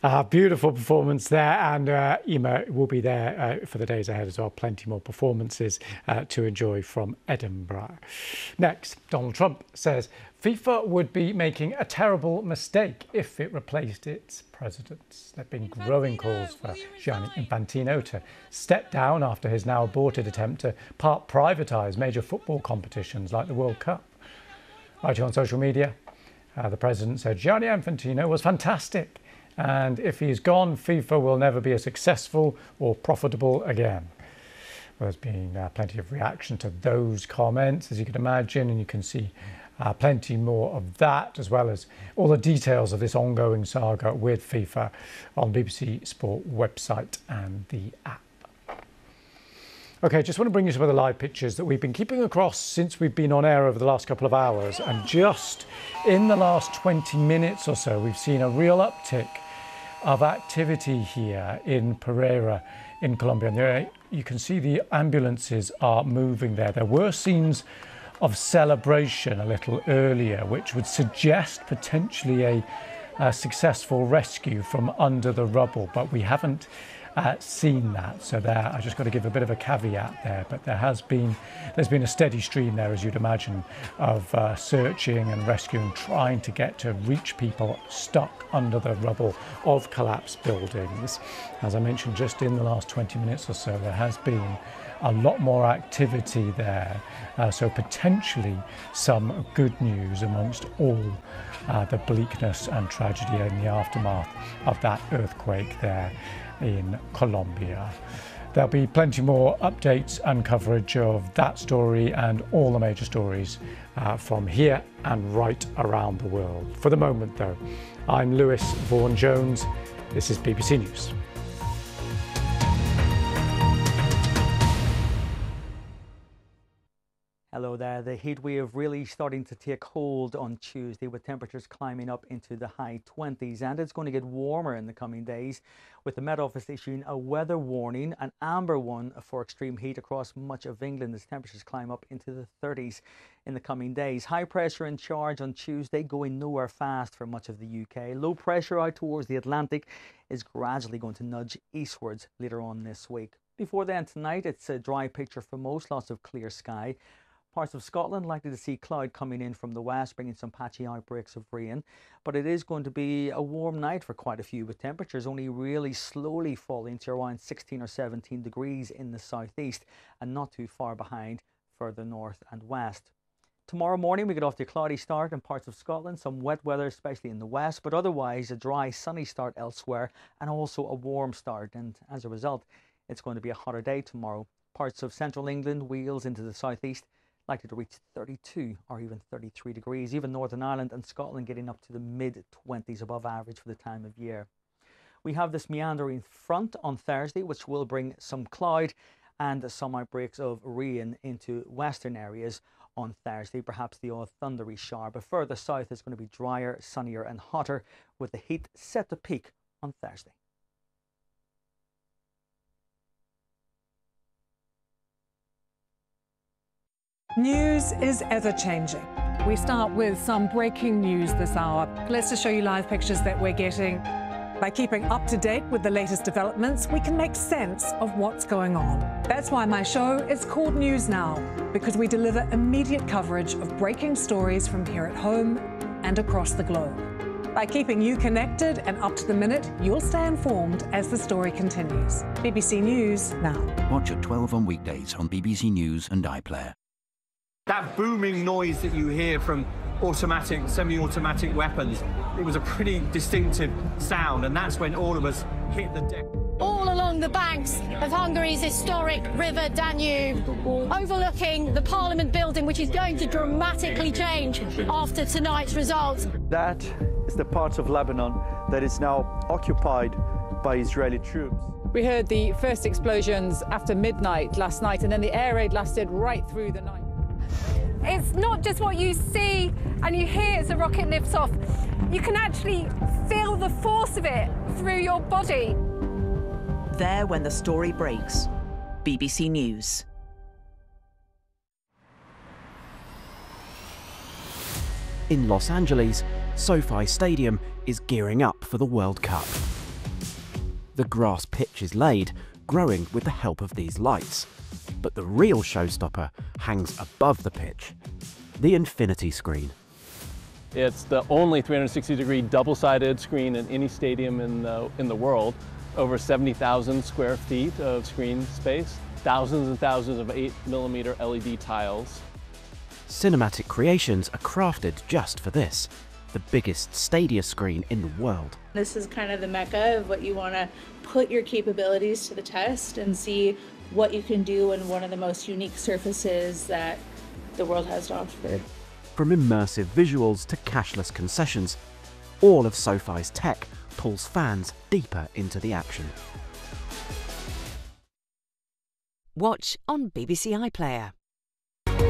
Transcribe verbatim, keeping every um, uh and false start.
Uh, beautiful performance there, and uh, Emma will be there uh, for the days ahead as well. Plenty more performances uh, to enjoy from Edinburgh. Next, Donald Trump says FIFA would be making a terrible mistake if it replaced its presidents. There have been growing calls for Gianni Infantino to step down after his now aborted attempt to part privatise major football competitions like the World Cup. Writing on social media, uh, the president said Gianni Infantino was fantastic, and if he's gone, FIFA will never be as successful or profitable again. Well, there's been uh, plenty of reaction to those comments, as you can imagine, and you can see uh, plenty more of that, as well as all the details of this ongoing saga with FIFA on B B C Sport website and the app. Okay, just want to bring you some of the live pictures that we've been keeping across since we've been on air over the last couple of hours, and just in the last twenty minutes or so, we've seen a real uptick of activity here in Pereira in Colombia. And there, you can see the ambulances are moving there. There were scenes of celebration a little earlier, which would suggest potentially a, a successful rescue from under the rubble, but we haven't uh, seen that. So there, I just got to give a bit of a caveat there, but there has been, there's been a steady stream there, as you'd imagine, of uh, searching and rescuing, trying to get to reach people stuck under the rubble of collapsed buildings. As I mentioned, just in the last twenty minutes or so, there has been a lot more activity there. Uh, so potentially some good news amongst all uh, the bleakness and tragedy in the aftermath of that earthquake there in Colombia. There'll be plenty more updates and coverage of that story and all the major stories uh, from here and right around the world. For the moment though, I'm Lewis Vaughan-Jones. This is B B C News. Hello there. The heat wave really starting to take hold on Tuesday, with temperatures climbing up into the high twenties, and it's going to get warmer in the coming days, with the Met Office issuing a weather warning, an amber one, for extreme heat across much of England as temperatures climb up into the thirties in the coming days. High pressure in charge on Tuesday, going nowhere fast for much of the U K. Low pressure out towards the Atlantic is gradually going to nudge eastwards later on this week. Before then, tonight it's a dry picture for most, lots of clear sky. Parts of Scotland likely to see cloud coming in from the west, bringing some patchy outbreaks of rain. But it is going to be a warm night for quite a few, with temperatures only really slowly falling to around sixteen or seventeen degrees in the southeast, and not too far behind further north and west. Tomorrow morning we get off to a cloudy start in parts of Scotland, some wet weather especially in the west, but otherwise a dry sunny start elsewhere, and also a warm start, and as a result it's going to be a hotter day tomorrow. Parts of central England, Wales into the southeast, likely to reach thirty-two or even thirty-three degrees. Even Northern Ireland and Scotland getting up to the mid twenties, above average for the time of year. We have this meandering front on Thursday, which will bring some cloud and some outbreaks of rain into western areas on Thursday, perhaps the odd thundery shower. But further south it's going to be drier, sunnier and hotter, with the heat set to peak on Thursday. News is ever-changing. We start with some breaking news this hour. Let's just show you live pictures that we're getting. By keeping up to date with the latest developments, we can make sense of what's going on. That's why my show is called News Now, because we deliver immediate coverage of breaking stories from here at home and across the globe. By keeping you connected and up to the minute, you'll stay informed as the story continues. B B C News Now. Watch at twelve on weekdays on B B C News and iPlayer. That booming noise that you hear from automatic, semi-automatic weapons, it was a pretty distinctive sound, and that's when all of us hit the deck. All along the banks of Hungary's historic river Danube, overlooking the Parliament building, which is going to dramatically change after tonight's results. That is the part of Lebanon that is now occupied by Israeli troops. We heard the first explosions after midnight last night, and then the air raid lasted right through the night. It's not just what you see and you hear as the rocket lifts off. You can actually feel the force of it through your body. There when the story breaks. B B C News. In Los Angeles, SoFi Stadium is gearing up for the World Cup. The grass pitch is laid, growing with the help of these lights. But the real showstopper hangs above the pitch, the infinity screen. It's the only three hundred sixty degree double-sided screen in any stadium in the, in the world. Over seventy thousand square feet of screen space, thousands and thousands of eight millimeter L E D tiles. Cinematic Creations are crafted just for this, the biggest Stadia screen in the world. This is kind of the mecca of what you want to put your capabilities to the test and see what you can do in one of the most unique surfaces that the world has to offer. From immersive visuals to cashless concessions, all of SoFi's tech pulls fans deeper into the action. Watch on B B C iPlayer.